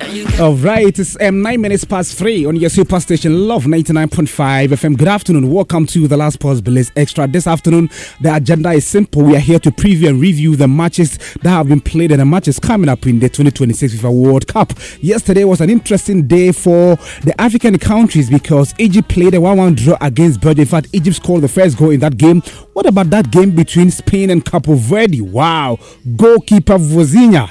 All right, it's 9 minutes past 3 on your superstation Love 99.5 FM. Good afternoon. Welcome to the Last Pause Blaze Extra. This afternoon, the agenda is simple. We are here to preview and review the matches that have been played and the matches coming up in the 2026 FIFA World Cup. Yesterday was an interesting day for the African countries because Egypt played a 1-1 draw against Belgium. In fact, Egypt scored the first goal in that game. What about that game between Spain and Cape Verde? Wow, goalkeeper Vozinha,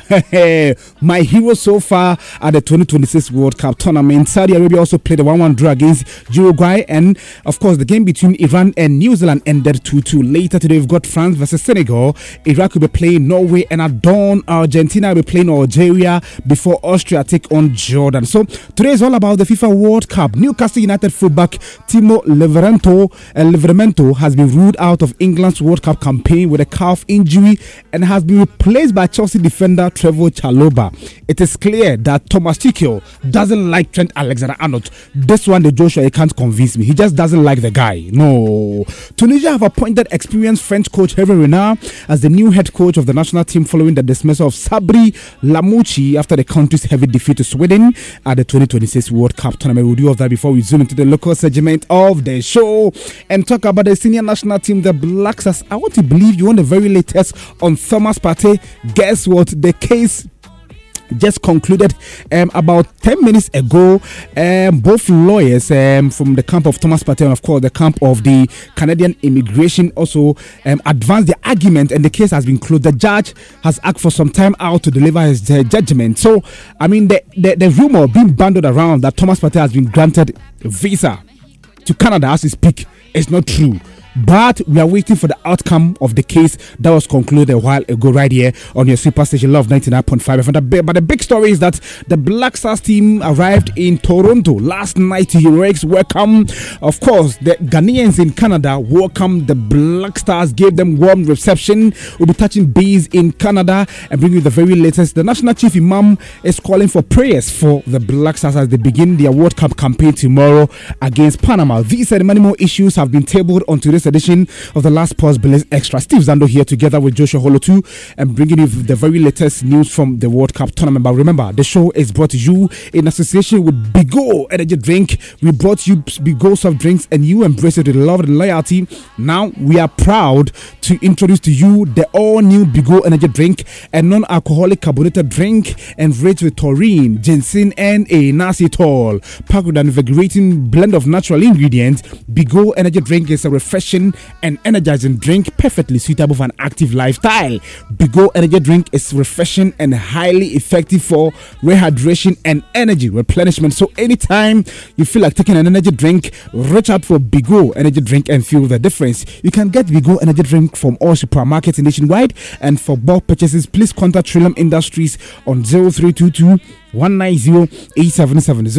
my hero so far at the 2026 World Cup tournament. Saudi Arabia also played a 1-1 draw against Uruguay, and of course the game between Iran and New Zealand ended 2-2. Later today we've got France versus Senegal. Iraq will be playing Norway, and at dawn Argentina will be playing Algeria before Austria take on Jordan. So today is all about the FIFA World Cup. Newcastle United fullback Timo Livramento has been ruled out of England's World Cup campaign with a calf injury and has been replaced by Chelsea defender Trevoh Chalobah. It is clear that Thomas Tuchel doesn't like Trent Alexander-Arnold. This one, the Joshua, he can't convince me. He just doesn't like the guy. No. Tunisia have appointed experienced French coach Hervé Renard as the new head coach of the national team following the dismissal of Sabri Lamouchi after the country's heavy defeat to Sweden at the 2026 World Cup tournament. We'll do all that before we zoom into the local segment of the show and talk about the senior national team, the Black Stars. I want to believe you want the very latest on Thomas Partey. Guess what? The case just concluded about 10 minutes ago. Both lawyers from the camp of Thomas Partey and of course the camp of the Canadian immigration also advanced the argument, and the case has been closed. The judge has asked for some time out to deliver his judgment. So I mean the rumor being bandied around that Thomas Partey has been granted a visa to Canada as we speak is not true. But we are waiting for the outcome of the case that was concluded a while ago right here on your superstation Love 99.5 FM. But the big story is that the Black Stars team arrived in Toronto last night to heroics welcome. Of course, the Ghanaians in Canada welcomed the Black Stars, gave them warm reception. We'll be touching base in Canada and bringing you the very latest. The National Chief Imam is calling for prayers for the Black Stars as they begin their World Cup campaign tomorrow against Panama. These and many more issues have been tabled on today's edition of the Last Pause Blaze Extra. Steve Zando here together with Joshua Holotu and bringing you the very latest news from the World Cup tournament. But remember, the show is brought to you in association with Bigo Energy Drink. We brought you Bigo soft drinks and you embrace it with love and loyalty. Now we are proud to introduce to you the all-new Bigo Energy Drink, a non-alcoholic carbonated drink enriched with taurine, ginseng and a inositol. Packed with an invigorating blend of natural ingredients, Bigo Energy Drink is a refreshing and energizing drink perfectly suitable for an active lifestyle. Bigo Energy Drink is refreshing and highly effective for rehydration and energy replenishment. So anytime you feel like taking an energy drink, reach out for Bigo Energy Drink and feel the difference. You can get Bigo Energy Drink from all supermarkets nationwide, and for bulk purchases, please contact Trillium Industries on 0322 190-877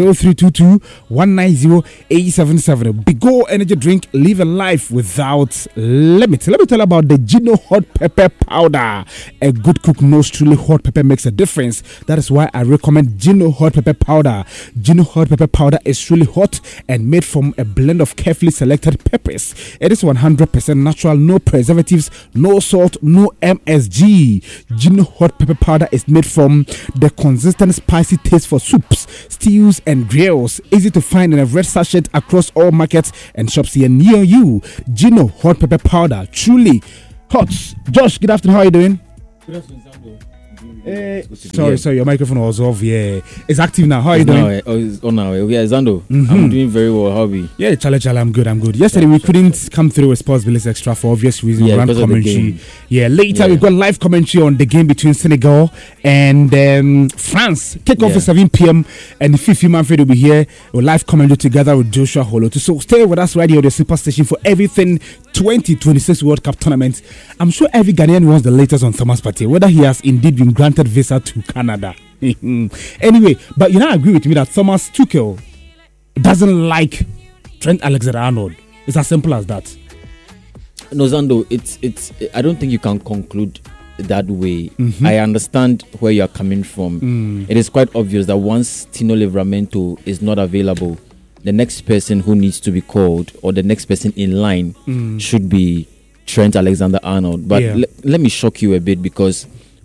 0322-190-877. Bigo Energy Drink, live a life without limits. Let me tell you about the Gino Hot Pepper Powder. A good cook knows truly hot pepper makes a difference. That is why I recommend Gino Hot Pepper Powder. Gino Hot Pepper Powder is truly hot and made from a blend of carefully selected peppers. It is 100% natural, no preservatives, no salt, no MSG. Gino Hot Pepper Powder is made from the consistent spicy taste for soups, stews and grills. Easy to find in a red sachet across all markets and shops here near you. Gino Hot Pepper Powder, truly hot. Josh, good afternoon. How are you doing? Good afternoon, Zando. Sorry, your microphone was off. Yeah, it's active now. How are you doing? It's on now. Yeah, Zando. I'm doing very well. How are we? Yeah, Chale, I'm good. Yesterday we couldn't come through with Sports Village Extra for obvious reasons. Yeah, because commentary. Yeah, later we've got live commentary on the game between Senegal and France. Kickoff at 7 p.m. and Fifi Manfred will be here. We'll live commentary together with Joshua Holotu. So stay with us right here on the Superstation for everything 2026 World Cup tournament. I'm sure every Ghanaian wants the latest on Thomas Partey, whether he has indeed been granted visa to Canada. Anyway, but you now agree with me that Thomas Tuchel doesn't like Trent Alexander-Arnold. It's as simple as that. No, Zando, it's I don't think you can conclude that way. I understand where you are coming from. It is quite obvious that once Tino Livramento is not available, the next person who needs to be called or the next person in line should be Trent Alexander-Arnold. But let me shock you a bit, because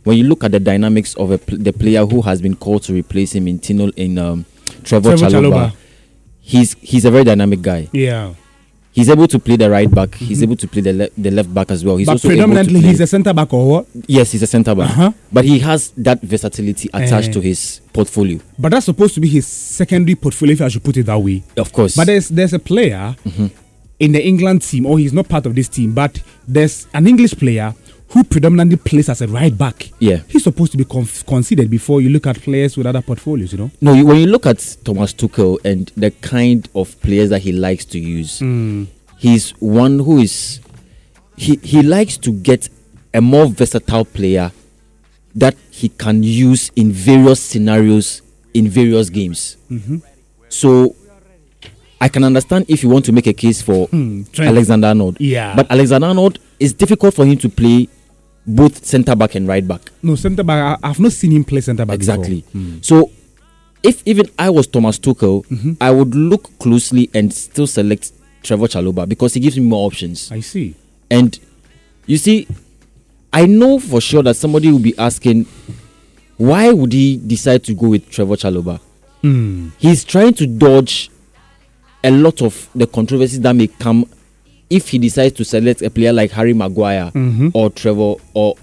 when you look at the dynamics of the player who has been called to replace him in Trevor Chalobah, he's a very dynamic guy. Yeah. He's able to play the right back. He's able to play the left back as well. He's but also predominantly able to he's a centre back or what? Yes, he's a centre back. But he has that versatility attached to his portfolio. But that's supposed to be his secondary portfolio, if I should put it that way. Of course. But there's a player in the England team, or he's not part of this team, but there's an English player who predominantly plays as a right back. Yeah. He's supposed to be considered before you look at players with other portfolios, you know? No, when you look at Thomas Tuchel and the kind of players that he likes to use, he's one who is... He likes to get a more versatile player that he can use in various scenarios, in various games. So, I can understand if you want to make a case for Alexander-Arnold. Yeah. But Alexander-Arnold, it's difficult for him to play both centre back and right back. No, centre back. I've not seen him play centre back. Exactly. So, if even I was Thomas Tuchel, I would look closely and still select Trevor Chalobah because he gives me more options. I see. And you see, I know for sure that somebody will be asking, why would he decide to go with Trevor Chalobah? He's trying to dodge a lot of the controversies that may come if he decides to select a player like Harry Maguire or Trevor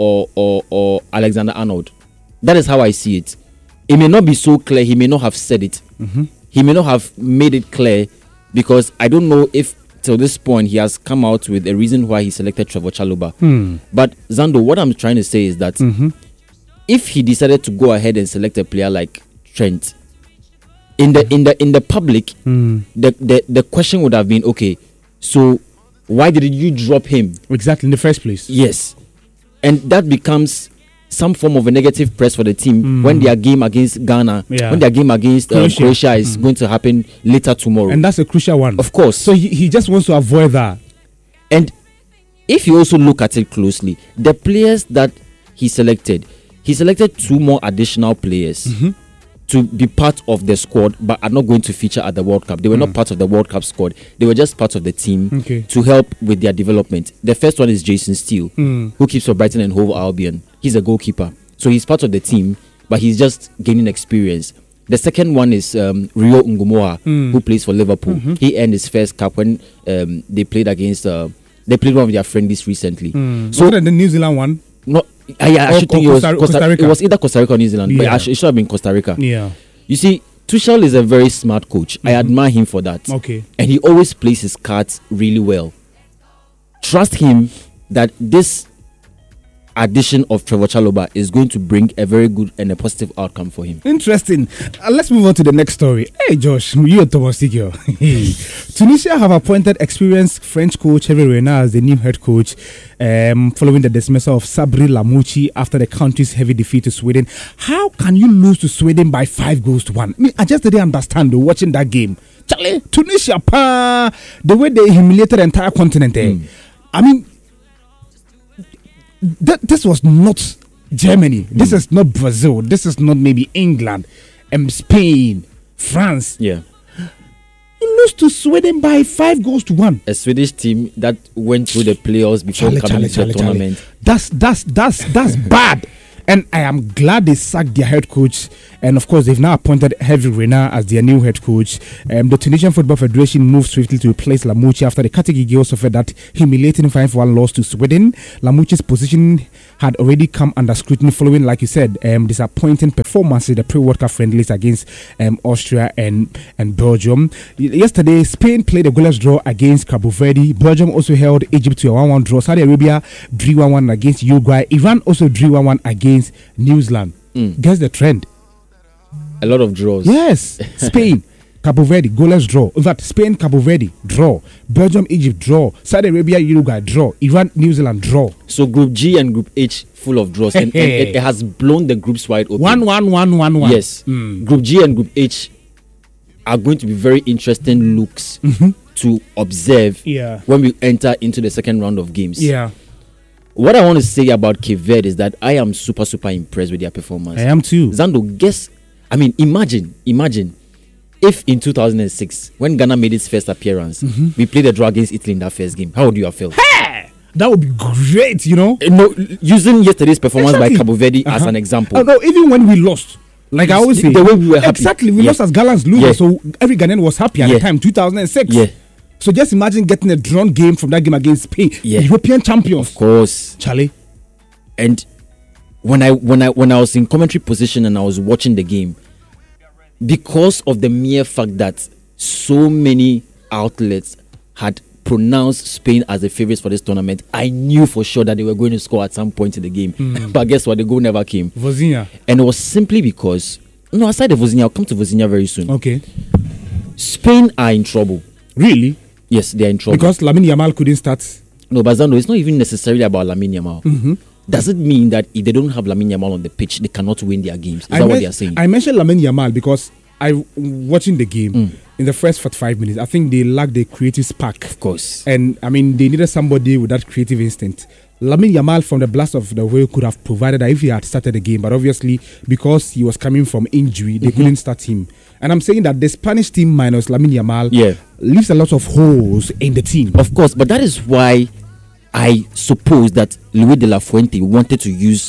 or Alexander-Arnold. That is how I see it. It may not be so clear. He may not have said it. He may not have made it clear because I don't know if till this point he has come out with a reason why he selected Trevor Chalobah. But Zando, what I'm trying to say is that if he decided to go ahead and select a player like Trent, in the public, the question would have been, okay, so why did you drop him? Exactly, in the first place. Yes. And that becomes some form of a negative press for the team when their game against Ghana, when their game against Croatia is going to happen later tomorrow. And that's a crucial one. Of course. So he just wants to avoid that. And if you also look at it closely, the players that he selected 2 more additional players to be part of the squad, but are not going to feature at the World Cup. They were not part of the World Cup squad. They were just part of the team to help with their development. The first one is Jason Steele, who keeps for Brighton and Hove Albion. He's a goalkeeper. So he's part of the team, but he's just gaining experience. The second one is Rio Ngumoha, who plays for Liverpool. He earned his first cap when they played against... they played one of their friendlies recently. So was that the New Zealand one? No, I should think Costa Rica. It was either Costa Rica or New Zealand, but it should have been Costa Rica. Yeah. You see, Tuchel is a very smart coach. I admire him for that. Okay. And he always plays his cards really well. Trust him that this addition of Trevor Chalobah is going to bring a very good and a positive outcome for him. Interesting. Let's move on to the next story. Hey, Josh, you and Thomas Tigio. Tunisia have appointed experienced French coach Hervé Renard as the new head coach following the dismissal of Sabri Lamouchi after the country's heavy defeat to Sweden. How can you lose to Sweden by 5-1? I mean, I just didn't understand watching that game. Charlie, Tunisia, the way they humiliated the entire continent. I mean, this was not Germany. This is not Brazil. This is not maybe England, Spain, France. Yeah. You lose to Sweden by 5-1. A Swedish team that went through the playoffs before coming to the tournament. That's bad. And I am glad they sacked their head coach. And of course, they've now appointed Hervé Renard as their new head coach. The Tunisian Football Federation moved swiftly to replace Lamouchi after the Katigi girls suffered that humiliating 5-1 loss to Sweden. Lamouchi's position had already come under scrutiny following, like you said, disappointing performances in the pre-World Cup friendlies against Austria and Belgium. Yesterday, Spain played a goalless draw against Cabo Verde. Belgium also held Egypt to a 1-1 draw. Saudi Arabia drew 1-1 against Uruguay. Iran also drew 1-1 against New Zealand. Guess the trend. A lot of draws. Yes. Spain, Cabo Verde, goalless draw. In fact, Spain, Cabo Verde, draw. Belgium, Egypt, draw. Saudi Arabia, Uruguay, draw. Iran, New Zealand, draw. So Group G and Group H full of draws. and it has blown the groups wide open. 1-1. Yes. Group G and Group H are going to be very interesting looks to observe when we enter into the second round of games. Yeah. What I want to say about Cape Verde is that I am super impressed with their performance. I am too. Zando, imagine if in 2006, when Ghana made its first appearance, we played a draw against Italy in that first game. How would you have felt? Hey! That would be great, you know. No, using yesterday's performance Exactly. by Cabo Verde as an example. Oh, no, even when we lost, like I always say, the way we were happy. exactly, we Yeah. lost as Gallants losers, Yeah. so every Ghanaian was happy at Yeah. the time, 2006. Yeah. So just imagine getting a drawn game from that game against Spain, Yeah. European champions. Of course. Charlie. And when I was in commentary position and I was watching the game, because of the mere fact that so many outlets had pronounced Spain as the favorites for this tournament, I knew for sure that they were going to score at some point in the game. But guess what? The goal never came. Vozinha. And it was simply because, no, aside of Vozinha, I'll come to Vozinha very soon. Okay. Spain are in trouble. Really? Yes, they are in trouble. Because Lamine Yamal couldn't start. No, but Zando, it's not even necessarily about Lamine Yamal. Does it mean that if they don't have Lamine Yamal on the pitch, they cannot win their games? Is that what they are saying? I mentioned Lamine Yamal because watching the game in the first 45 minutes, I think they lacked the creative spark. Of course. And I mean, they needed somebody with that creative instinct. Lamine Yamal, from the blast of the way, could have provided that if he had started the game, but obviously because he was coming from injury, they couldn't start him. And I'm saying that the Spanish team minus Lamine Yamal leaves a lot of holes in the team. Of course, but that is why I suppose that Luis de la Fuente wanted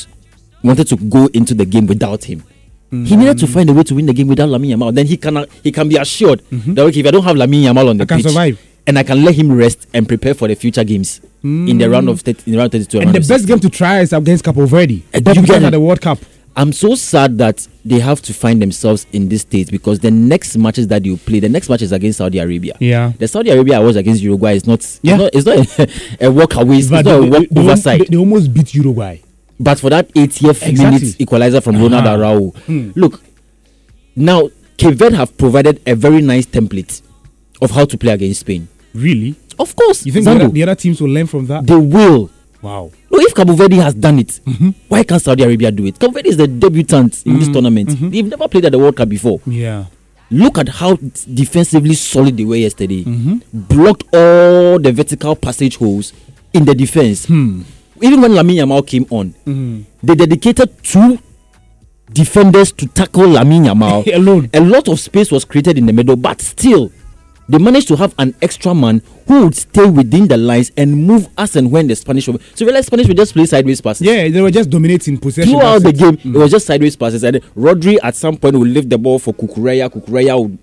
to go into the game without him. He needed to find a way to win the game without Lamine Yamal. Then he can be assured that, okay, if I don't have Lamine Yamal on the pitch, survive. And I can let him rest and prepare for the future games in the round of 32. And the best game to try is against Cabo Verde. You You get get it. at the World Cup. I'm so sad that they have to find themselves in this state because the next matches that you play, the next match is against Saudi Arabia. Yeah. The Saudi Arabia I was against Uruguay is not. Yeah. It's not a walk away. It's not a walk overside. They almost beat Uruguay. But for that 80th Exactly. minute equalizer from Ronald Araujo, look, now Cape Verde have provided a very nice template of how to play against Spain. Really? Of course, You think Zando, the other teams will learn from that? they will. Wow. No, if Cabo Verde has done it, why can't Saudi Arabia do it? Cabo Verde is the debutant in this tournament. They've never played at the World Cup before. Yeah. Look at how defensively solid they were yesterday. Blocked all the vertical passage holes in the defense. Even when Lamine Yamal came on, they dedicated 2 defenders to tackle Lamine Yamal Alone. A lot of space was created in the middle, but still, they managed to have an extra man who would stay within the lines and move as and when the Spanish were. So, realize Spanish would just play sideways passes. Yeah, they were just dominating possession. Throughout the That's it. game, it was just sideways passes. And Rodri at some point would lift the ball for Cucurella. Cucurella would,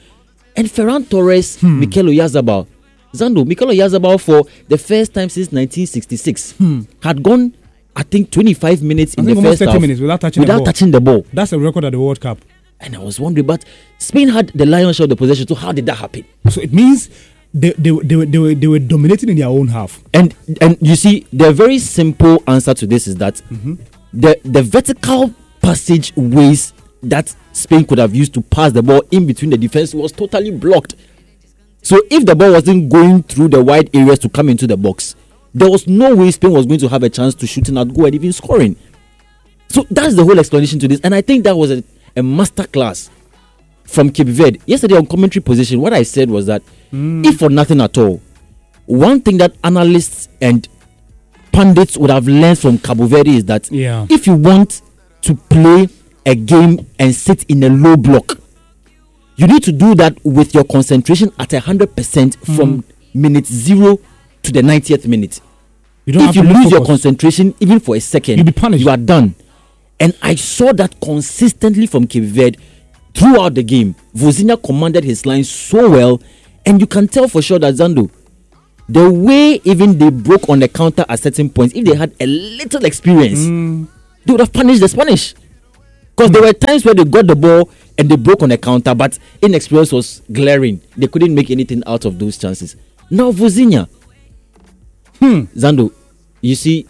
and Ferran Torres, Mikel Oyarzabal. Zando, Mikel Oyarzabal for the first time since 1966 had gone, I think, 25 minutes in the almost first 30 half minutes without touching the ball. That's a record at the World Cup. And I was wondering, but Spain had the lion's share of the possession. So how did that happen? So it means they were dominating in their own half. And you see, the very simple answer to this is that the vertical passage ways that Spain could have used to pass the ball in between the defense was totally blocked. So if the ball wasn't going through the wide areas to come into the box, there was no way Spain was going to have a chance to shooting at goal and even scoring. So that's the whole explanation to this. And I think that was a masterclass from Cape Verde. Yesterday on commentary position, what I said was that if for nothing at all, one thing that analysts and pundits would have learned from Cabo Verde is that if you want to play a game and sit in a low block, you need to do that with your concentration at 100% from minute 0 to the 90th minute. If you lose your concentration even for a second, you'll be punished. You are done. And I saw that consistently from Cape Verde throughout the game. Vozinha commanded his line so well, and you can tell for sure that Zando, the way even they broke on the counter at certain points, if they had a little experience, they would have punished the Spanish. Because there were times where they got the ball and they broke on the counter, but inexperience was glaring. They couldn't make anything out of those chances. Now Vozinha, Zando, you see,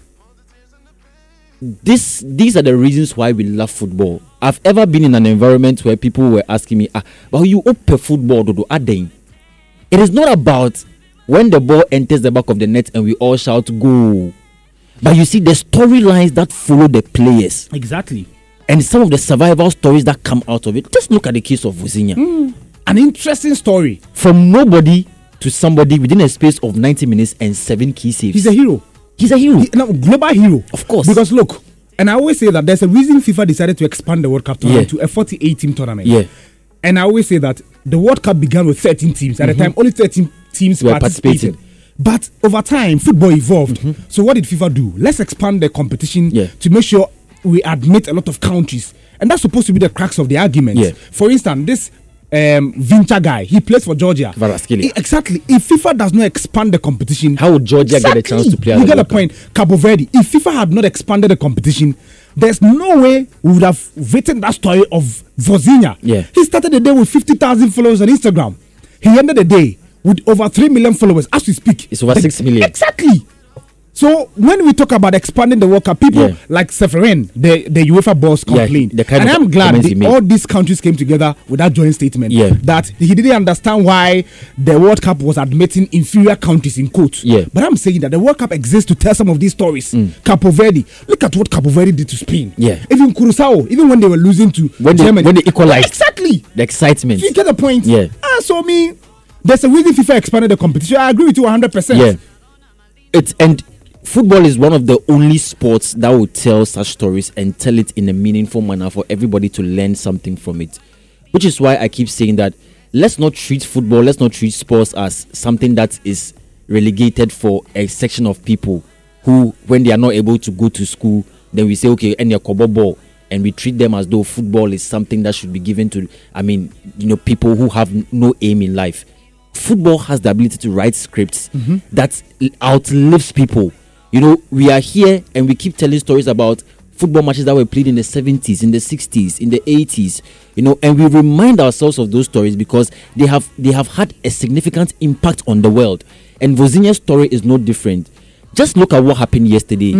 these are the reasons why we love football. I've ever been in an environment where people were asking me, well, you open football, Dodo, It is not about when the ball enters the back of the net and we all shout goal. But you see the storylines that follow the players. Exactly. And some of the survival stories that come out of it. Just look at the case of Vozinha. An interesting story. From nobody to somebody within a space of 90 minutes and 7 key saves. He's a hero. He's a hero. Global hero. Of course. Because look, and I always say that there's a reason FIFA decided to expand the World Cup tournament to a 48-team tournament. Yeah. And I always say that the World Cup began with 13 teams. At the time, only 13 teams participated. But over time, football evolved. So what did FIFA do? Let's expand the competition to make sure we admit a lot of countries. And that's supposed to be the crux of the argument. For instance, this Vincha guy, he plays for Georgia. Exactly. If FIFA does not expand the competition, how would Georgia get a chance to play? You get the point. Cabo Verde. If FIFA had not expanded the competition, there's no way we would have written that story of Vozinha. He started the day with 50,000 followers on Instagram. He ended the day with over 3 million followers as we speak. It's over 6 million. Exactly. So when we talk about expanding the World Cup, people like Seferin, the UEFA boss, complained. And I'm glad all these countries came together with that joint statement that he didn't understand why the World Cup was admitting inferior countries in quotes. But I'm saying that the World Cup exists to tell some of these stories. Capo Verde, look at what Capo Verde did to Spain. Even Curacao, even when they were losing to Germany. When they equalized. Exactly. The excitement. You get the point? So there's a reason FIFA expanded the competition. I agree with you 100%. And football is one of the only sports that will tell such stories and tell it in a meaningful manner for everybody to learn something from it. Which is why I keep saying that let's not treat football, let's not treat sports as something that is relegated for a section of people who, when they are not able to go to school, then we say, okay, and your kobo ball, and we treat them as though football is something that should be given to, people who have no aim in life. Football has the ability to write scripts that outlives people. We are here and we keep telling stories about football matches that were played in the 70s, in the 60s, in the 80s, and we remind ourselves of those stories because they have had a significant impact on the world. And Vozinha's story is no different. Just look at what happened yesterday.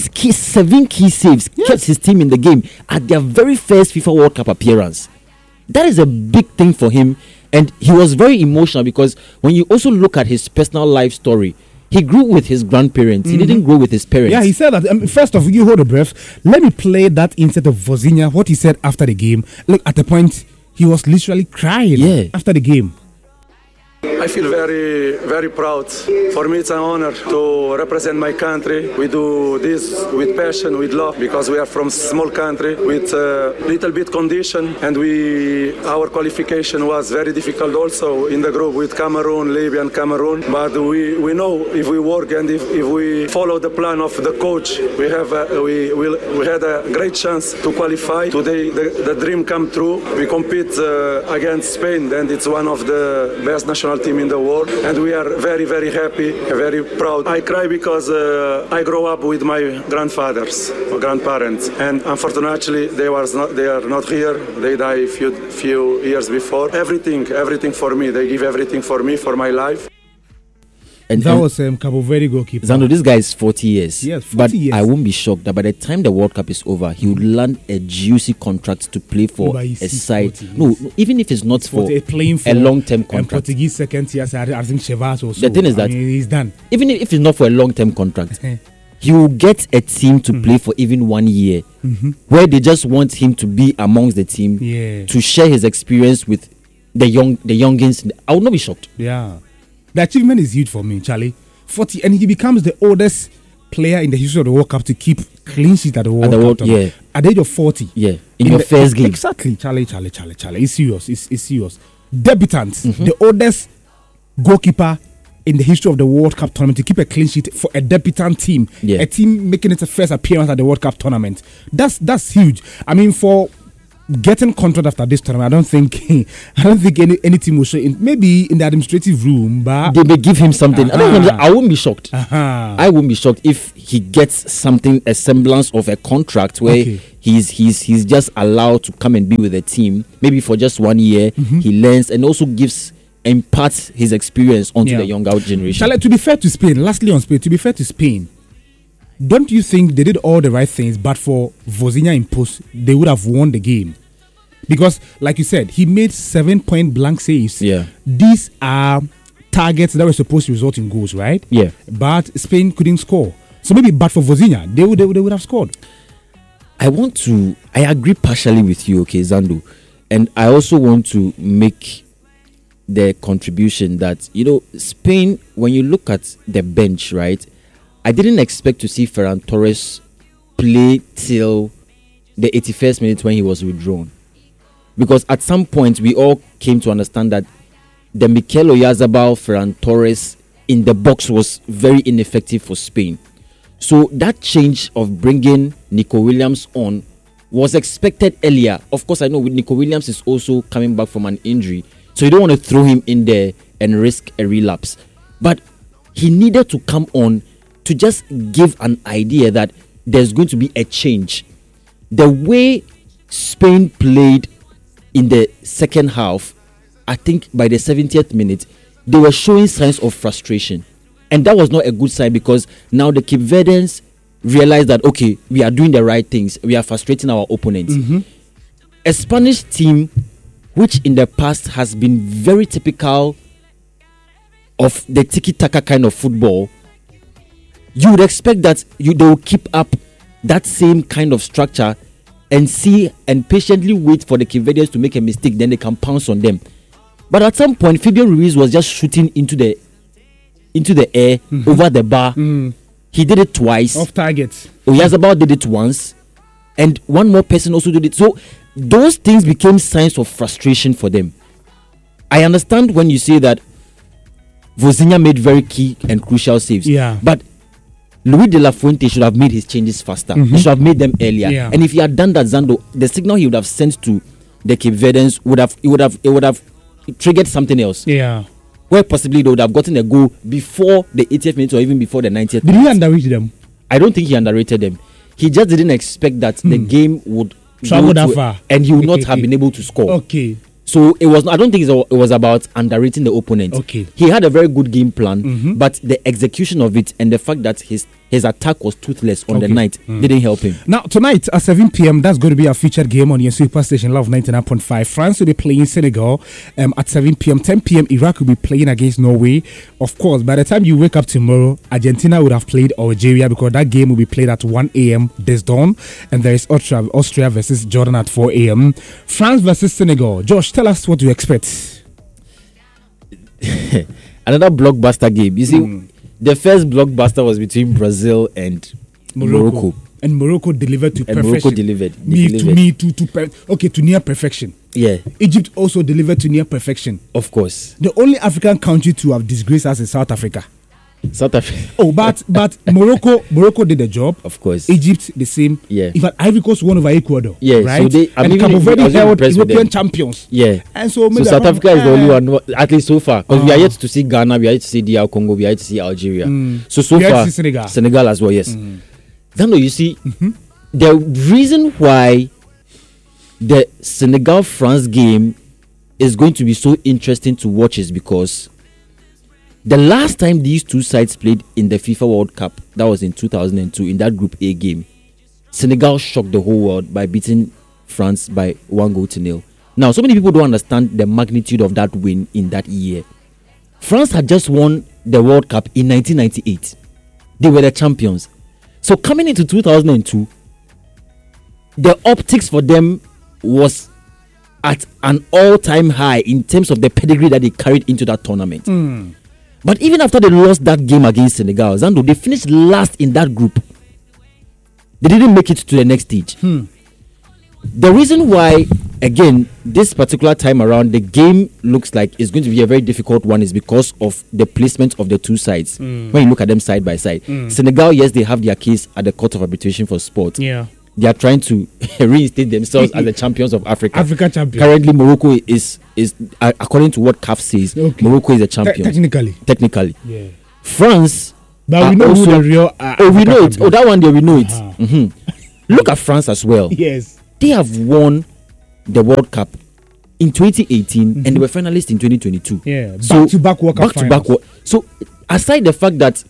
7 key saves kept his team in the game at their very first FIFA World Cup appearance. That is a big thing for him. And he was very emotional because when you also look at his personal life story, he grew with his grandparents. He didn't grow with his parents. Yeah, he said that. First off, you hold a breath. Let me play that instead of Vozinha, what he said after the game. Look, at the point, he was literally crying after the game. I feel very, very proud. For me, it's an honor to represent my country. We do this with passion, with love, because we are from a small country with a little bit condition, and our qualification was very difficult also in the group with Cameroon, Libya and Cameroon. But we know if we work and if we follow the plan of the coach, we had a great chance to qualify. Today, the dream come true. We compete against Spain, and it's one of the best national team in the world, and we are very, very happy, very proud. I cry because I grew up with my grandparents, and unfortunately they are not here. They died few years before. Everything for me. They give everything for me, for my life. And that was Cabo Verde goalkeeper. Zando, this guy is 40 years. Yes, 40 but years. I won't be shocked that by the time the World Cup is over, he would land a juicy contract to play for a side. 40, no, even if it's not for a long-term contract. Portuguese second tier, I think Chivas also. The thing is that he's done. Even if it's not for a long-term contract, he will get a team to play for even 1 year, where they just want him to be amongst the team to share his experience with the youngins. I would not be shocked. Yeah. The achievement is huge for me, Charlie. 40, and he becomes the oldest player in the history of the World Cup to keep clean sheet at the World Cup. At the age of 40. Yeah, in your first game. Exactly. Charlie. It's serious. It's serious. Debutant, the oldest goalkeeper in the history of the World Cup tournament to keep a clean sheet for a debutant team. A team making its first appearance at the World Cup tournament. That's huge. I mean, for getting contract after this tournament, I don't think any team will show in, maybe in the administrative room, but they may give him something. I won't be shocked. I won't be shocked if he gets something, a semblance of a contract where he's just allowed to come and be with the team, maybe for just 1 year. He learns and also imparts his experience onto the younger generation. To be fair to Spain, lastly on Spain, don't you think they did all the right things, but for Vozinha in post, they would have won the game? Because, like you said, he made 7-point blank saves. These are targets that were supposed to result in goals, right? But Spain couldn't score. So maybe, but for Vozinha, they would have scored. I agree partially with you, okay, Zando. And I also want to make the contribution that, Spain, when you look at the bench, right? I didn't expect to see Ferran Torres play till the 81st minute when he was withdrawn. Because at some point, we all came to understand that the Mikel Oyarzabal Ferran Torres in the box was very ineffective for Spain. So that change of bringing Nico Williams on was expected earlier. Of course, I know with Nico Williams is also coming back from an injury, so you don't want to throw him in there and risk a relapse. But he needed to come on to just give an idea that there's going to be a change. The way Spain played in the second half, I think by the 70th minute, they were showing signs of frustration. And that was not a good sign, because now the Cape Verdeans realized that, okay, we are doing the right things. We are frustrating our opponents. A Spanish team, which in the past has been very typical of the tiki-taka kind of football, you would expect that they will keep up that same kind of structure and see and patiently wait for the Cape Verdeans to make a mistake, then they can pounce on them. But at some point, Fabian Ruiz was just shooting into the air, over the bar. He did it twice. Off target. Oyarzabal did it once. And one more person also did it. So those things became signs of frustration for them. I understand when you say that Vozinha made very key and crucial saves. Yeah. But Luis de la Fuente should have made his changes faster. He should have made them earlier. Yeah. And if he had done that, Zando, the signal he would have sent to the Cape Verdeans would have triggered something else. Yeah. Where possibly they would have gotten a goal before the 80th minute or even before the 90th Did minute. he underrate them? I don't think he underrated them. He just didn't expect that the game would travel go that to- far. and he would not have been able to score. Okay. So it was. I don't think it was about underrating the opponent. Okay. He had a very good game plan, but the execution of it and the fact that his attack was toothless on the Okay. night didn't help him. Now, tonight at 7 p.m., that's going to be our featured game on your Superstation Love 99.5. France will be playing Senegal at 7 p.m. 10 p.m., Iraq will be playing against Norway. Of course, by the time you wake up tomorrow, Argentina would have played Algeria, because that game will be played at 1 a.m. this dawn. And there is Austria versus Jordan at 4 a.m. France versus Senegal. Josh, tell us what you expect. Another blockbuster game. You see, the first blockbuster was between Brazil and Morocco. And Morocco delivered to And perfection. Morocco delivered. They delivered. To near perfection. Yeah, Egypt also delivered to near perfection. of course. The only African country to have disgraced us is South Africa. South Africa. Oh, but Morocco did the job. Of course. Egypt the same. Yeah. In fact, Ivory Coast won over Ecuador. Yeah, so right. they- I'm and even- Cabo I Verde was even held impressed with European them. champions. Yeah. And so, So South Africa is the only one, at least so far, because we are yet to see Ghana, we are yet to see DR Congo, we are yet to see Algeria. So We are yet far, to see Senegal. Senegal as well, yes. Zando, you see, the reason why the Senegal-France game is going to be so interesting to watch is because the last time these two sides played in the FIFA World Cup, that was in 2002, in that Group A game, Senegal shocked the whole world by beating France by 1-0. Now, so many people don't understand the magnitude of that win in that year. France had just won the World Cup in 1998. They were the champions. So coming into 2002, the optics for them was at an all-time high in terms of the pedigree that they carried into that tournament. But even after they lost that game against Senegal, Zando, they finished last in that group. They didn't make it to the next stage. The reason why, again, this particular time around, the game looks like it's going to be a very difficult one is because of the placement of the two sides. When you look at them side by side. Senegal, yes, they have their case at the Court of Arbitration for Sport. Yeah. They are trying to reinstate themselves as the champions of Africa. Africa champion. Currently, Morocco is according to what CAF says, Okay. Morocco is the champion. Technically. Technically. Yeah. France. But are we know also, who the real. we know it. Africa Oh, that one day we know Uh-huh. it. Look at France as well. Yes. They have won the World Cup in 2018 and they were finalists in 2022. Yeah. So Back-to-back World Cup back-to-back finals. So aside the fact that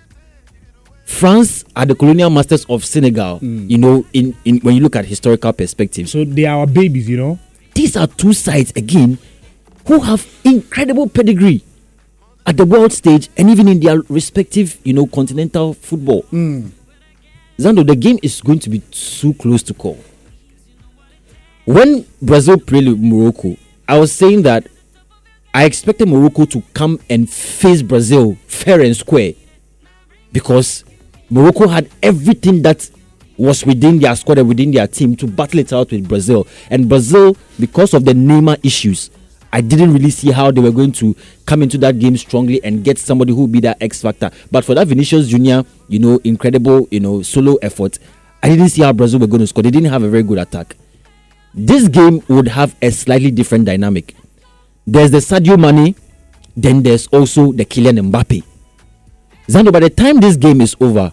France are the colonial masters of Senegal, you know, in when you look at historical perspective, So they are our babies, you know. these are two sides again who have incredible pedigree at the world stage and even in their respective, you know, continental football. Zando, the game is going to be too close to call. When Brazil played with Morocco, I was saying that I expected Morocco to come and face Brazil fair and square because Morocco had everything that was within their squad and within their team to battle it out with Brazil. And Brazil, because of the Neymar issues, I didn't really see how they were going to come into that game strongly and get somebody who would be that X factor. But for that Vinicius Junior, incredible, solo effort, I didn't see how Brazil were going to score. They didn't have a very good attack. This game would have a slightly different dynamic. There's the Sadio Mane, then there's also the Kylian Mbappe. Zando, by the time this game is over,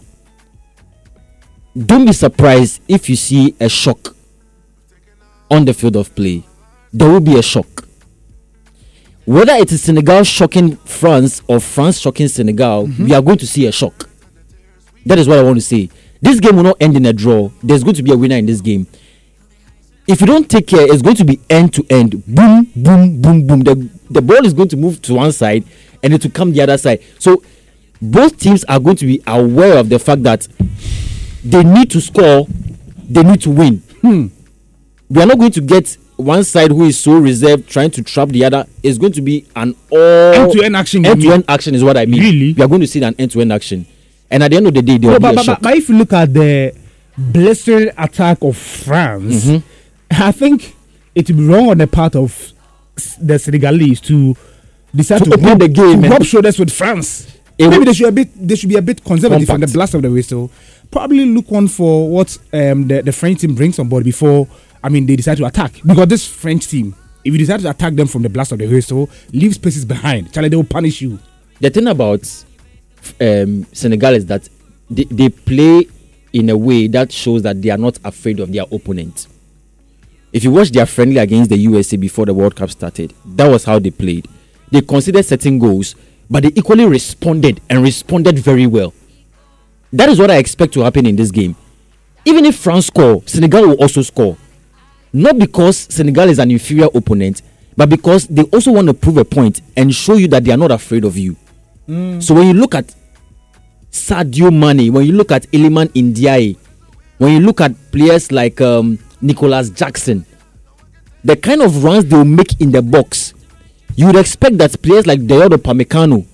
don't be surprised if you see a shock on the field of play. There will be a shock. Whether it is Senegal shocking France or France shocking Senegal, we are going to see a shock. That is what I want to say. This game will not end in a draw. There's going to be a winner in this game. If you don't take care, it's going to be end to end. Boom, boom, boom, boom. The ball is going to move to one side and it will come the other side. So both teams are going to be aware of the fact that they need to score, they need to win. We are not going to get one side who is so reserved trying to trap the other. It's going to be an end-to-end action. End-to-end action is what I mean. Really? We are going to see an end-to-end action. And at the end of the day, there will be a shock. But if you look at the blistering attack of France, I think it would be wrong on the part of the Senegalese to decide to open the game to rub shoulders with France. Maybe they should be a bit conservative on the blast of the whistle. Probably look on for what the French team brings on board before they decide to attack. Because this French team, if you decide to attack them from the blast of the whistle, leave spaces behind. Charlie, they will punish you. The thing about Senegal is that they play in a way that shows that they are not afraid of their opponent. If you watch their friendly against the USA before the World Cup started, that was how they played. They considered certain goals, but they equally responded very well. That is what I expect to happen in this game. Even if France score, Senegal will also score. Not because Senegal is an inferior opponent, but because they also want to prove a point and show you that they are not afraid of you. So when you look at Sadio Mane, when you look at Iliman Ndiaye, when you look at players like Nicolas Jackson, the kind of runs they will make in the box, you would expect that players like Dayot Upamecano,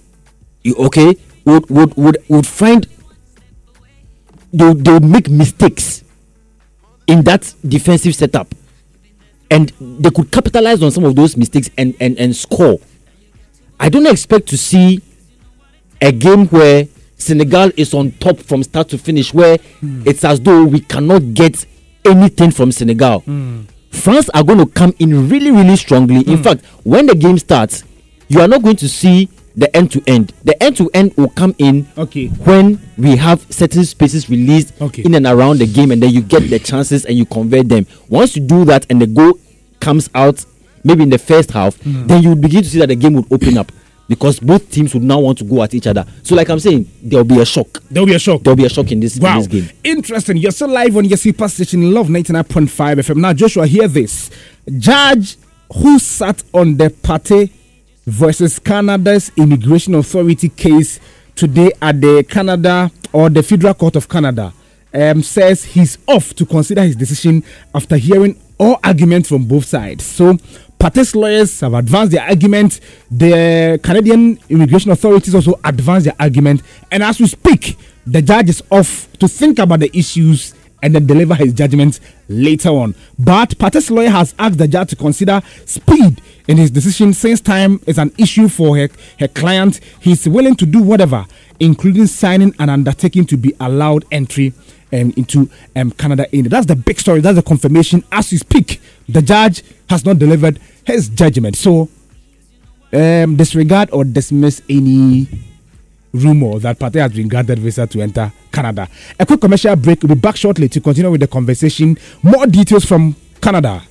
would find they would make mistakes in that defensive setup, and they could capitalize on some of those mistakes and score. I don't expect to see a game where Senegal is on top from start to finish, where it's as though we cannot get anything from Senegal. France are going to come in really, really strongly. In fact, when the game starts, you are not going to see the end-to-end. The end-to-end will come in when we have certain spaces released in and around the game, and then you get the chances and you convert them. Once you do that and the goal comes out, maybe in the first half, then you will begin to see that the game would open up, because both teams would now want to go at each other. So like I'm saying, there will be a shock. There will be a shock in this game. Interesting. You're still live on your super station, Love 99.5 FM. Now, Joshua, hear this. Judge who sat on the Partey versus Canada's Immigration Authority case today at the Canada or the Federal Court of Canada says he's off to consider his decision after hearing all arguments from both sides. So Partey's lawyers have advanced their argument. The Canadian Immigration Authorities also advanced their argument. And as we speak, the judge is off to think about the issues and then deliver his judgment later on. But Partey's lawyer has asked the judge to consider speed in his decision, since time is an issue for her client. He's willing to do whatever, including signing an undertaking to be allowed entry into Canada. That's the big story. That's the confirmation. As we speak, the judge has not delivered his judgment. So disregard or dismiss any rumor that Partey has been granted visa to enter Canada. A quick commercial break. We'll be back shortly to continue with the conversation. More details from Canada.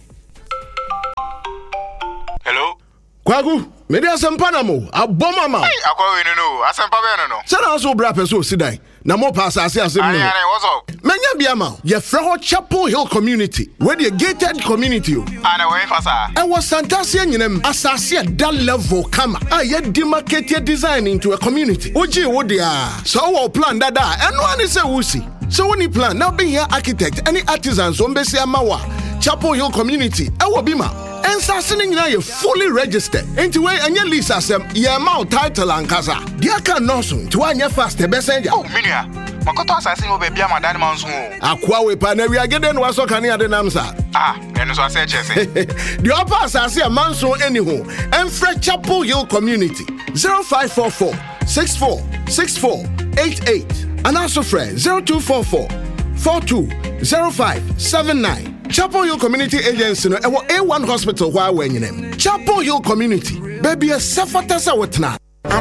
Hello? Kwagu, me dey asempa mo. Aboma ma. Hey, akwa no. Asempa be no. Sana so bra peso sidai. Na mo pass asem no. Aye, what's up? Menya bia ma. Ye frɛ ho Chapel Hill community. Where the gated community o. Ana we fasa. E was Santasia nyinem asase that level kama. Ye demarcated design into a community. Oji wo dia. So wo plan dada. Eno ani se wusi. So when you plan, now be here architect, any artisans on Bessia Mawa, Chapel Hill community, Ewo Bima, and Sassing now you fully registered. Into way and your lease as your amount title and casa. Diaka Nosun, to one your fast the best angel. Oh, Minia, Makoto assassin will be a madam monsoon. Aqua we paneria get in was so can you the namsa. And so I said, the upper Asasi a manso anyhow, and Fred Chapel Hill Community 0544 646488 and also Fred 0244 420579. Chapel Hill Community Agency no A1 Hospital while when you name Chapel Hill Community baby a safatasa wetna.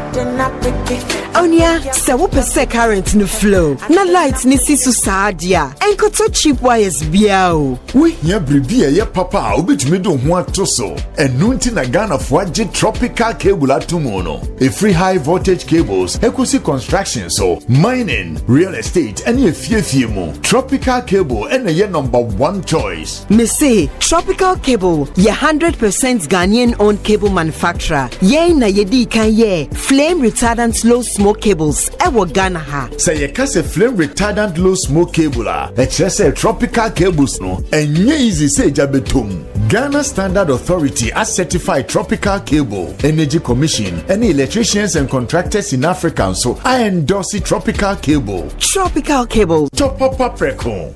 Onya, se wo pese current no flow. Na lights ni sisu saadia. Enko to cheap wires bia o. We here bribia ye papa obetumi do ho atoso. Enu nti na Ghana fo age tropical cable atomo. A free high voltage cables, equity construction so mining, real estate and ye fie mo. Tropical cable and ye number 1 choice. Me say Tropical Cable, ye 100% Ghanaian owned cable manufacturer. Ye na ye di kan ye flame retardant low smoke cables ewo Ghana ha. Say ye kase flame retardant low smoke cable a say tropical cables no enye easy say jabetum. Ghana Standard Authority has certified Tropical Cable, Energy Commission, and electricians and contractors in Africa, so I endorse the Tropical Cable. Tropical Cable. Top up record.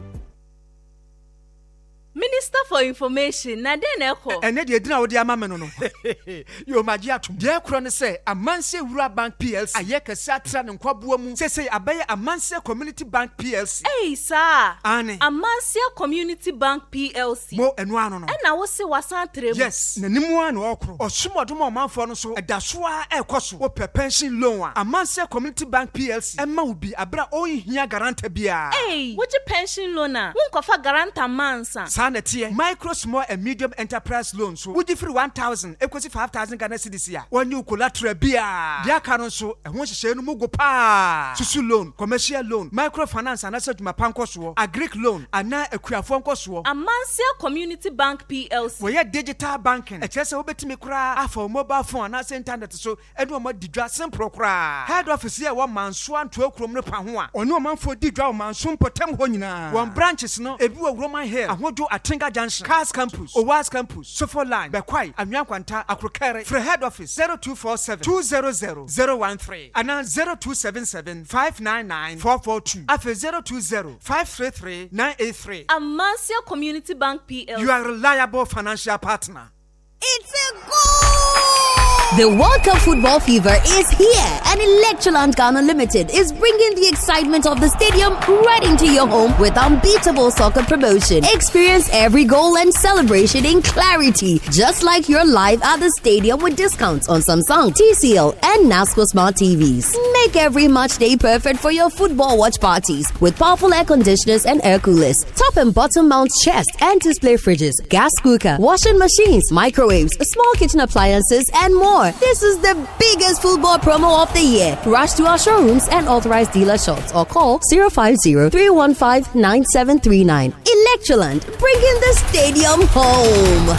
Minister for Information, na den eko. Ene de edina odi ama me no. Yo maji atum. De ekro ne se Amanse Wura Bank PLC. Ayeka satra ne nkwaboa mu. Sese abaye Amanse Community Bank PLC. Hey sir. Ane. Amanse Community Bank PLC. Mo enu ano no. Na wo se wasantre mu. Yes, na nimu ano okro. Osumodom omanfo no so edasoa ekoso. Wo pension loan a. Amanse Community Bank PLC. Emma ubi abra ohia garanta bia. Hey, wo pension loan a. Wo nkofa garanta mansa. Micro, small and medium enterprise loans. So would you free 1,000 equals 5,000 Ghana cedis here. One new collateral beer. Dia canon so and once you say no mugo pa. Susu loan, commercial loan, microfinance and asset my pancoswo, a Greek loan, and now a queerphone coswo. Amanse Community Bank PLC. We are digital banking. A chess over to me cry for mobile phone and internet so and no more didra simple cry. Head office here 1 man swan 12 krom panwa. Or no man for didra man soon potem honina. One branches no a view of Roman hair. I want to Tinga Junction, Cars Campus, Owas Campus, Sofo Line, Bekwai, Amyankwanta, Akrokere, for head office 0247 200 013 and 0277 599 442 after 020 533 983. Amanse Community Bank PLC. You are a reliable financial partner. It's a goal! The World Cup football fever is here, and Electroland Ghana Limited is bringing the excitement of the stadium right into your home with unbeatable soccer promotion. Experience every goal and celebration in clarity, just like you're live at the stadium with discounts on Samsung, TCL, and NASCO Smart TVs. Make every match day perfect for your football watch parties with powerful air conditioners and air coolers, top and bottom mount chest and display fridges, gas cooker, washing machines, microwaves, small kitchen appliances, and more. This is the biggest football promo of the year. Rush to our showrooms and authorized dealer shops or call 050-315-9739. Electroland, bringing the stadium home.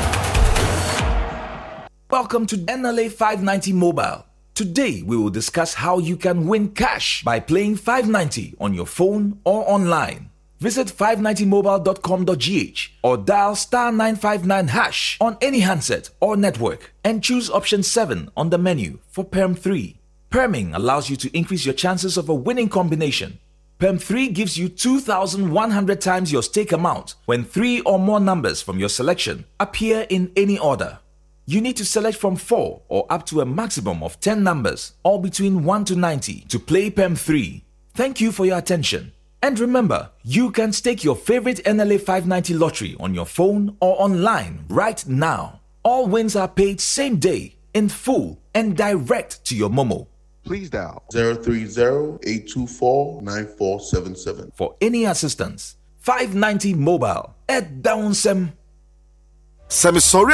Welcome to NLA 590 Mobile. Today we will discuss how you can win cash by playing 590 on your phone or online. Visit 590mobile.com.gh or dial *959# on any handset or network and choose option 7 on the menu for Perm 3. Perming allows you to increase your chances of a winning combination. Perm 3 gives you 2,100 times your stake amount when 3 or more numbers from your selection appear in any order. You need to select from 4 or up to a maximum of 10 numbers, all between 1 to 90, to play Perm 3. Thank you for your attention. And remember, you can stake your favorite NLA 590 lottery on your phone or online right now. All wins are paid same day, in full, and direct to your Momo. Please dial 030-824-9477. For any assistance, 590 Mobile at Downsem. Sorry.